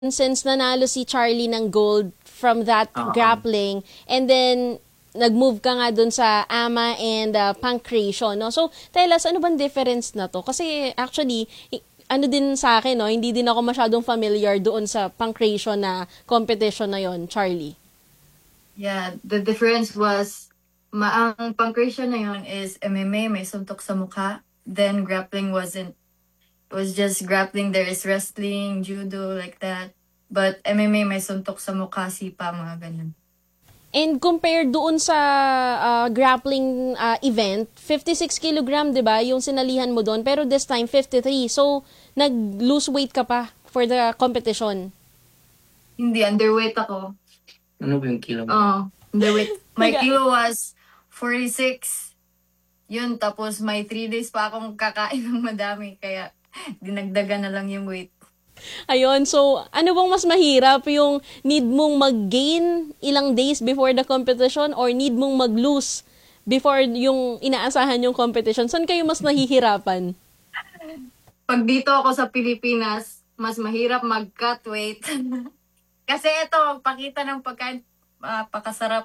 since nanalo si Charlie ng gold from that grappling, and then nag-move ka nga dun sa AMA and pancreation, no? So, tell us, ano bang difference na to? Kasi actually, ano din sa akin, no? Hindi din ako masyadong familiar doon sa pancreation na competition na yon, Charlie. Yeah, the difference was, ang pancreation na yun is MMA, may suntok sa mukha. Then grappling wasn't. It was just grappling. There is wrestling, judo, like that. But MMA, may suntok sa mukha, sipa, mga ganun. And compared doon sa grappling event, 56 kilogram, 'di ba, yung sinalihan mo doon, pero this time 53. So, nag-lose weight ka pa for the competition. Hindi, underweight ako. Ano ba yung kilo mo? Underweight. My kilo was 46. Yun, tapos may 3 days pa akong kakain ng madami, kaya dinagdagan na lang yung weight. Ayun, so ano bang mas mahirap, yung need mong mag-gain ilang days before the competition or need mong mag-lose before yung inaasahan yung competition? Saan kayo mas nahihirapan? Pag dito ako sa Pilipinas, mas mahirap mag-cut weight. Kasi ito, pakita ng pagkain, pakasarap.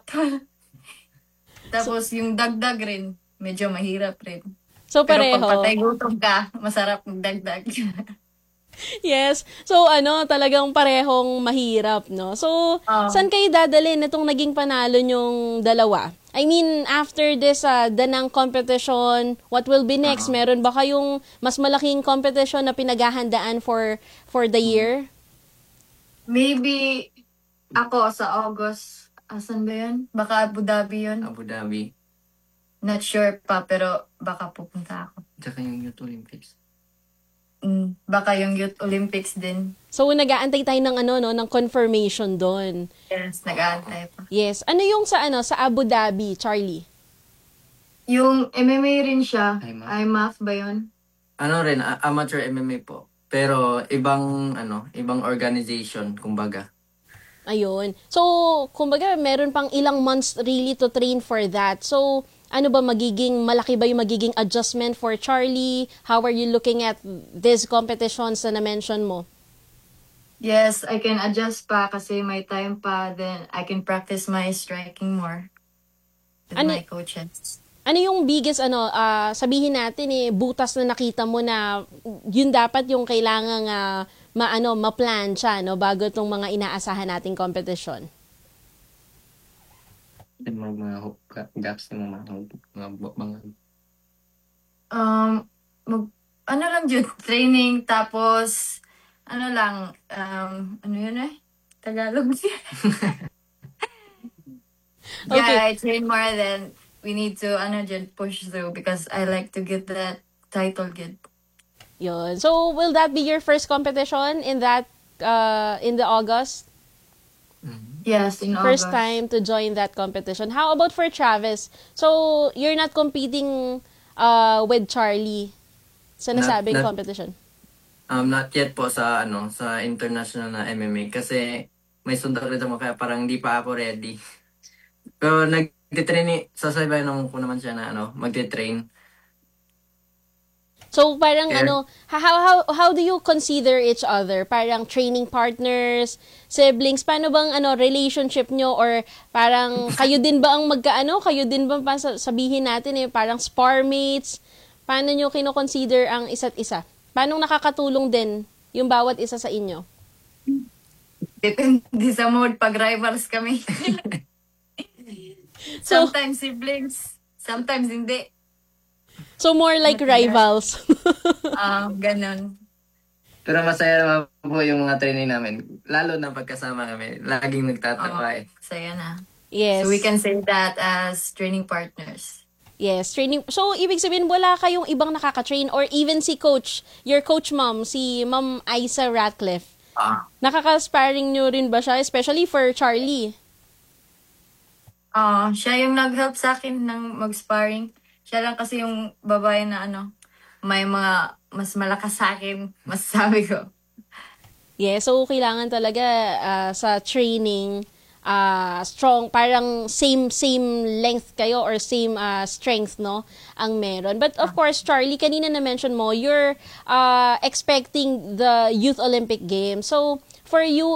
Tapos yung dagdag rin, medyo mahirap rin. So pareho. Pero pag patay gutom ka, masarap magdagdag. Yes. So, talagang parehong mahirap, no? So, saan kayo dadalhin itong naging panalo nyong dalawa? I mean, after this Danang competition, what will be next? Meron ba kayong mas malaking competition na pinaghahandaan for the year? Maybe ako sa August. Asan ba yun? Baka Abu Dhabi yun. Abu Dhabi. Not sure pa, pero baka pupunta ako. Tsaka yung Youth Olympics. Baka yung Youth Olympics din. So, nag-aantay tayo ng ng confirmation doon. Yes, nag-aantay pa. Yes. Ano yung sa Abu Dhabi, Charlie? Yung MMA rin siya. IMAF. IMAF ba yun? Ano rin, amateur MMA po. Pero ibang organization, kumbaga. Ayun. So, kumbaga, meron pang ilang months really to train for that. So, ano ba malaki ba yung magiging adjustment for Charlie? How are you looking at these competitions na na-mention mo? Yes, I can adjust pa kasi may time pa. Then I can practice my striking more with my coaches. Ano yung biggest, sabihin natin butas na nakita mo na yun dapat yung kailangang ma-plan siya, no, bago itong mga inaasahan nating competition? Mga gaps ng mga ano lang yun, training, tapos, ano yun Tagalog. Okay. Yeah, I train more than we need to, push through because I like to get that title good. Yun. So, will that be your first competition in the August? Yes, in First August. time to join that competition. How about for Travis? So, you're not competing with Charlie sa nasabing competition? Not yet po sa sa international na MMA kasi may sundak rin mo kaya parang hindi pa ako ready. Pero nagtitrain, sasabayan ko naman siya na magti-train. So parang how do you consider each other? Parang training partners, siblings, paano bang relationship nyo, or parang kayo din ba ang kayo din ba sabihin natin parang spar mates? Paano nyo kino-consider ang isa't isa? Paano nakakatulong din yung bawat isa sa inyo? Depende sa mood pag rivals kami. Sometimes siblings, sometimes hindi. So, more like rivals. Ganon. Pero masaya naman po yung mga training namin. Lalo na pagkasama kami. Laging nagtatawa Saya na. Yes. So, we can say that as training partners. Yes, training. So, ibig sabihin, wala kayong ibang nakaka-train, or even si coach, your coach mom, si Ma'am Isa Ratcliffe. Nakaka-sparring nyo rin ba siya, especially for Charlie? Siya yung nag-help sa akin ng mag-sparring. Siya lang kasi yung babae na may mga mas malakas sa akin, masasabi ko. Yeah, so kailangan talaga sa training, strong, parang same length kayo or same strength, no, ang meron. But of course, Charlie, kanina na-mention mo, you're expecting the Youth Olympic Games. So, for you